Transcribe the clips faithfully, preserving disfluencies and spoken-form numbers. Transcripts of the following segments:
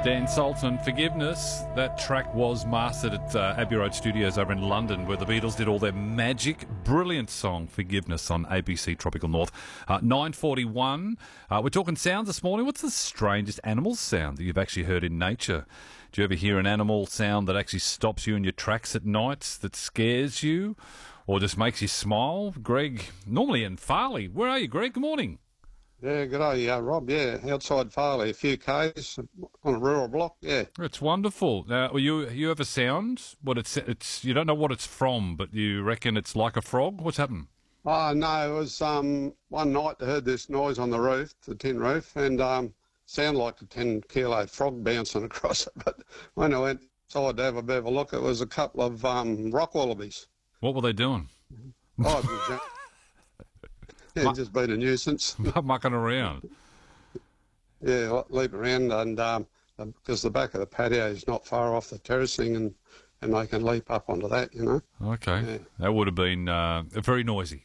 Dan Sultan, Forgiveness. That track was mastered at uh, Abbey Road Studios over in London, where the Beatles did all their magic. Brilliant song, Forgiveness, on A B C Tropical North. Uh, nine forty-one. Uh, we're talking sounds this morning. What's the strangest animal sound that you've actually heard in nature? Do you ever hear an animal sound that actually stops you in your tracks at night, that scares you, or just makes you smile? Greg, normally in Farley. Where are you, Greg? Good morning. Yeah, good day, uh, Rob. Yeah, outside Farley, a few k's on a rural block. Yeah, it's wonderful. Now, you you have a sound. What it's it's you don't know what it's from, but you reckon it's like a frog. What's happened? Oh no, it was um one night I heard this noise on the roof, the tin roof, and um sounded like a ten kilo frog bouncing across it. But when I went inside to have a bit of a look, it was a couple of um rock wallabies. What were they doing? Oh, yeah, Muck- just been a nuisance. Mucking around. Yeah, leap around, and um, because the back of the patio is not far off the terracing, and, and they can leap up onto that, you know. Okay, Yeah. that would have been uh, very noisy.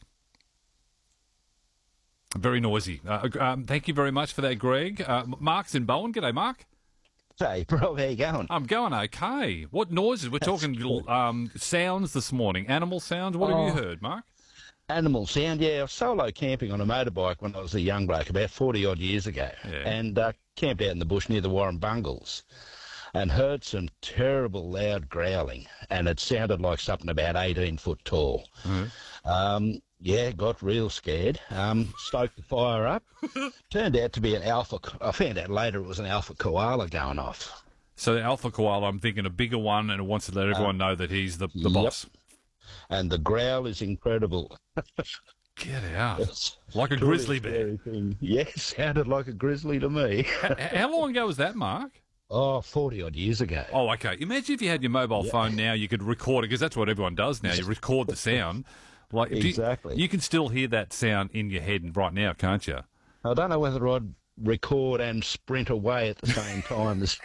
Very noisy. Uh, um, thank you very much for that, Greg. Uh, Mark's in Bowen. G'day, Mark. Hey, bro, how you going? I'm going okay. What noises? We're talking good. um, sounds this morning. Animal sounds. What have Oh. you heard, Mark? Animal sound, yeah. I was solo camping on a motorbike when I was a young bloke, about forty-odd years ago, Yeah. and uh, camped out in the bush near the Warren Bungles and heard some terrible loud growling, and it sounded like something about eighteen foot tall. Mm-hmm. Um, yeah, got real scared. Um, stoked the fire up. Turned out to be an alpha. I found out later it was an alpha koala going off. So the alpha koala, I'm thinking a bigger one, and it wants to let everyone know that he's the, the Yep. boss. And the growl is incredible. Get out. It's Like a truly grizzly bear. scary thing. Yeah, sounded like a grizzly to me. H- How long ago was that, Mark? Oh, forty-odd years ago. Oh, okay. Imagine if you had your mobile Yeah. phone now, you could record it, because that's what everyone does now. You record the sound. Like if you- Exactly. You, can still hear that sound in your head right now, can't you? I don't know whether I'd record and sprint away at the same time. This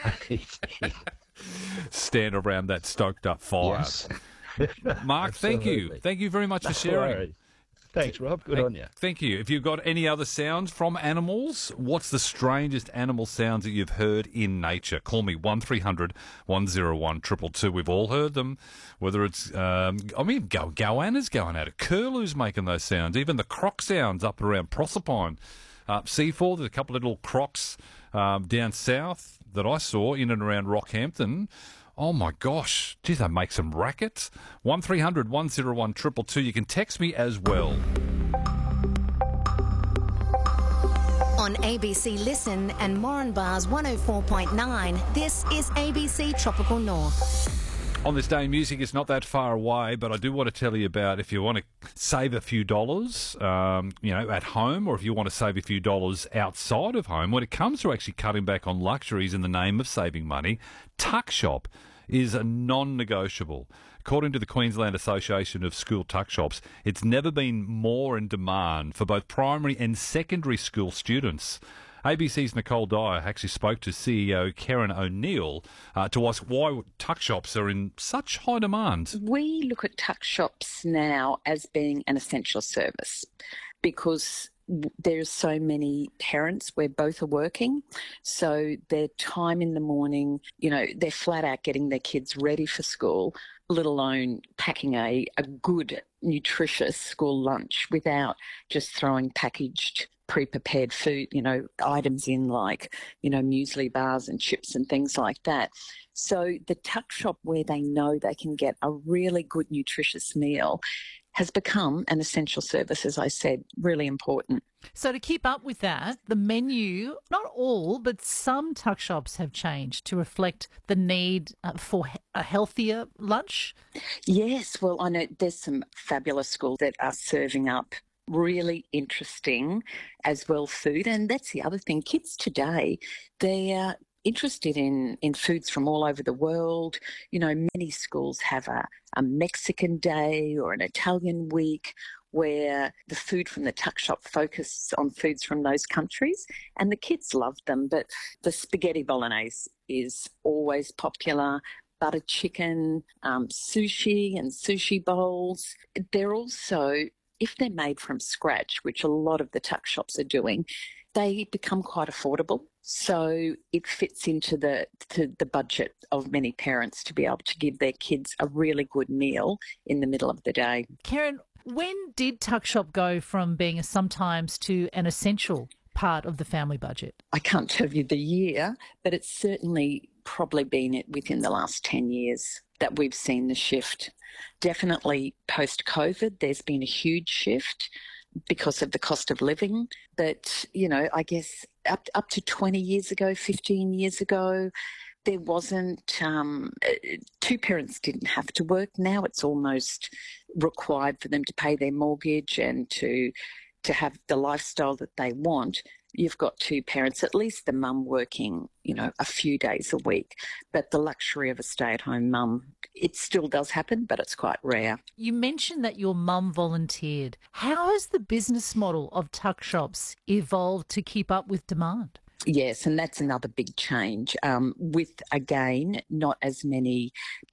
Stand around that stoked up fire. Yes. Mark, thank you. Absolutely. Thank you very much for No sharing. worries. Thanks, Rob. Good Thank, on you. Thank you. If you've got any other sounds from animals, what's the strangest animal sounds that you've heard in nature? Call me one three hundred one oh one two two two. We've all heard them. Whether it's, um, I mean, go, goanna's going at it. Curlew's making those sounds. Even the croc sounds up around Proserpine. Uh, Seaforth, there's a couple of little crocs um, down south that I saw in and around Rockhampton. Oh my gosh, geez, they make some rackets. one three hundred one oh one two two two. You can text me as well. On A B C Listen and Moranbah's one oh four point nine, this is A B C Tropical North. On this day in music, it's not that far away, but I do want to tell you about if you want to save a few dollars, um, you know, at home, or if you want to save a few dollars outside of home, when it comes to actually cutting back on luxuries in the name of saving money, Tuck Shop is a non-negotiable. According to the Queensland Association of School Tuck Shops, it's never been more in demand for both primary and secondary school students. A B C's Nicole Dyer actually spoke to C E O Karen O'Neill uh, to ask why tuck shops are in such high demand. We look at tuck shops now as being an essential service because there's so many parents where both are working. So their time in the morning, you know, they're flat out getting their kids ready for school, let alone packing a, a good, nutritious school lunch without just throwing packaged pre-prepared food, you know, items in like, you know, muesli bars and chips and things like that. So the tuck shop where they know they can get a really good nutritious meal has become an essential service, as I said, really important. So to keep up with that, the menu, not all, but some tuck shops have changed to reflect the need uh, for he- a healthier lunch. Yes, well, I know there's some fabulous schools that are serving up really interesting as well food. And that's the other thing. Kids today, they are interested in, in foods from all over the world. You know, many schools have a, a Mexican day or an Italian week where the food from the tuck shop focuses on foods from those countries, and the kids love them. But the spaghetti bolognese is always popular. Butter chicken, um, sushi and sushi bowls. They're also, if they're made from scratch, which a lot of the tuck shops are doing, they become quite affordable. So it fits into the to the budget of many parents to be able to give their kids a really good meal in the middle of the day. Karen, when did Tuck Shop go from being a sometimes to an essential part of the family budget? I can't tell you the year, but it's certainly probably been it within the last ten years that we've seen the shift. Definitely post-COVID, there's been a huge shift because of the cost of living. But, you know, I guess up, up to twenty years ago, fifteen years ago, there wasn't, um, two parents didn't have to work. Now it's almost required for them to pay their mortgage and to to have the lifestyle that they want. You've got two parents, at least the mum working, you know, a few days a week. But the luxury of a stay-at-home mum, it still does happen, but it's quite rare. You mentioned that your mum volunteered. How has the business model of Tuck Shops evolved to keep up with demand? Yes, and that's another big change. Um, with, again, not as many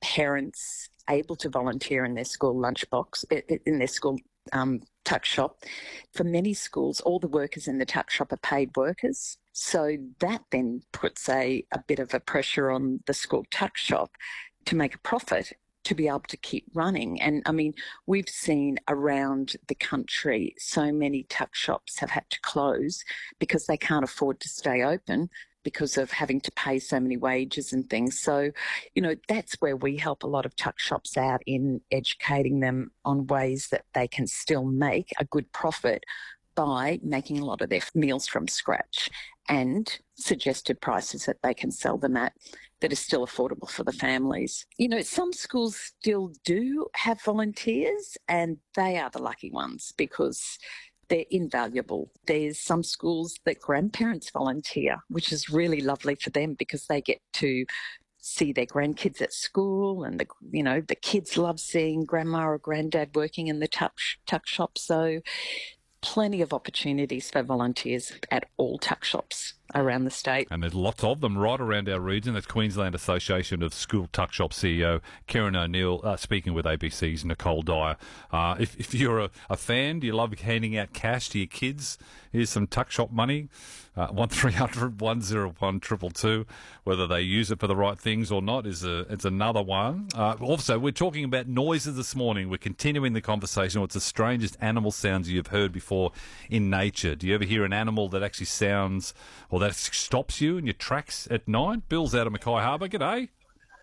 parents able to volunteer in their school lunchbox, in their school um, Tuck Shop. For many schools, all the workers in the Tuck Shop are paid workers. So that then puts a, a bit of a pressure on the school Tuck Shop to make a profit to be able to keep running. And I mean, we've seen around the country so many Tuck Shops have had to close because they can't afford to stay open because of having to pay so many wages and things. So, you know, that's where we help a lot of Tuck Shops out in educating them on ways that they can still make a good profit by making a lot of their meals from scratch and suggested prices that they can sell them at that are still affordable for the families. You know, some schools still do have volunteers and they are the lucky ones because they're invaluable. There's some schools that grandparents volunteer, which is really lovely for them because they get to see their grandkids at school and, the you know, the kids love seeing grandma or granddad working in the tuck, tuck shop. So plenty of opportunities for volunteers at all Tuck Shops around the state. And there's lots of them right around our region. That's Queensland Association of School Tuck Shop C E O Karen O'Neill uh, speaking with A B C's Nicole Dyer. Uh, if, if you're a, a fan, do you love handing out cash to your kids? Here's some Tuck Shop money. Uh, one three hundred one oh one two two two. Whether they use it for the right things or not is a, it's another one. Uh, also, we're talking about noises this morning. We're continuing the conversation. What's the strangest animal sounds you've heard before in nature? Do you ever hear an animal that actually sounds or that stops you in your tracks at night? Bill's out of Mackay Harbour. G'day.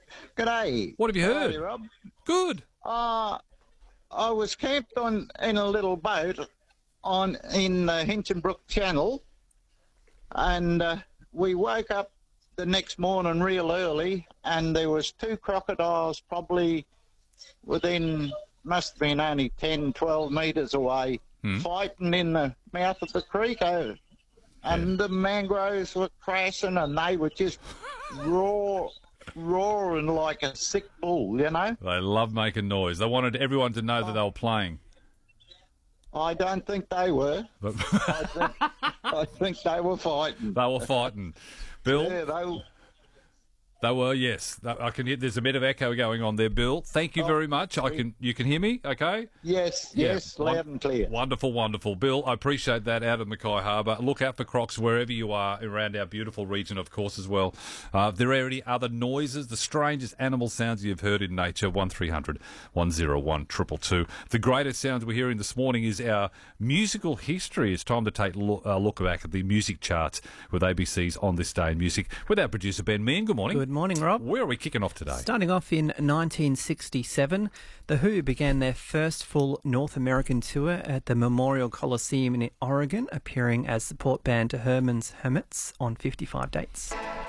G'day. What have you heard? G'day, Rob. Good. Uh, I was camped on in a little boat on in the Hinchinbrook Channel, and uh, we woke up the next morning real early, and there was two crocodiles probably within, must have been only ten, twelve metres away, hmm. fighting in the mouth of the creek. Oh, and yeah. The mangroves were crashing, and they were just roar, roaring like a sick bull, you know? They love making noise. They wanted everyone to know that they were playing. I don't think they were. But I, think, I think they were fighting. They were fighting. Bill? Yeah, they They were, yes. I can hear. There's a bit of echo going on there, Bill. Thank you very much. I can. You can hear me, okay? Yes, Yeah. yes, loud and clear. Wonderful, wonderful. Bill, I appreciate that out of Mackay Harbour. Look out for crocs wherever you are around our beautiful region, of course, as well. Uh, if there are any other noises, the strangest animal sounds you've heard in nature, one three hundred one oh one two two two. The greatest sounds we're hearing this morning is our musical history. It's time to take a look, uh, look back at the music charts with A B C's On This Day in Music with our producer, Ben Meehan. Good morning. Good morning, Rob. Where are we kicking off today? Starting off in nineteen sixty-seven, The Who began their first full North American tour at the Memorial Coliseum in Oregon, appearing as support band to Herman's Hermits on fifty-five dates.